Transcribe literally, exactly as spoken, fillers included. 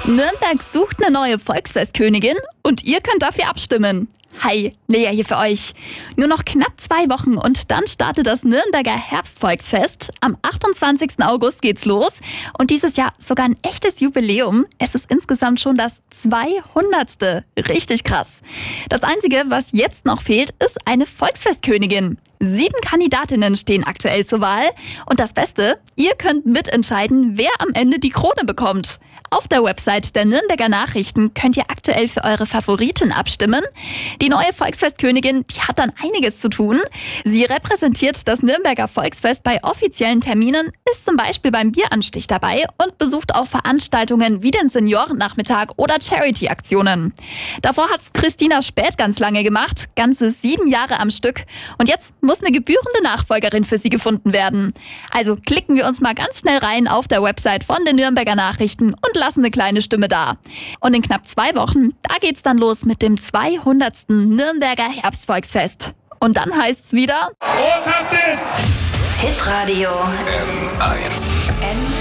Nürnberg sucht eine neue Volksfestkönigin und ihr könnt dafür abstimmen. Hi, Lea hier für euch. Nur noch knapp zwei Wochen und dann startet das Nürnberger Herbstvolksfest. Am achtundzwanzigsten August geht's los und dieses Jahr sogar ein echtes Jubiläum. Es ist insgesamt schon das zweihundertste. Richtig krass. Das Einzige, was jetzt noch fehlt, ist eine Volksfestkönigin. Sieben Kandidatinnen stehen aktuell zur Wahl. Und das Beste, ihr könnt mitentscheiden, wer am Ende die Krone bekommt. Auf der Website der Nürnberger Nachrichten könnt ihr aktuell für eure Favoriten abstimmen. Die neue Volksfestkönigin, die hat dann einiges zu tun. Sie repräsentiert das Nürnberger Volksfest bei offiziellen Terminen, ist zum Beispiel beim Bieranstich dabei und besucht auch Veranstaltungen wie den Seniorennachmittag oder Charity-Aktionen. Davor hat's Christina Späth ganz lange gemacht, ganze sieben Jahre am Stück. Und jetzt muss eine gebührende Nachfolgerin für sie gefunden werden. Also klicken wir uns mal ganz schnell rein auf der Website von den Nürnberger Nachrichten und lassen eine kleine Stimme da. Und in knapp zwei Wochen, da geht's dann los mit dem zweihundertsten Nürnberger Herbstvolksfest. Und dann heißt's wieder... Hitradio N eins.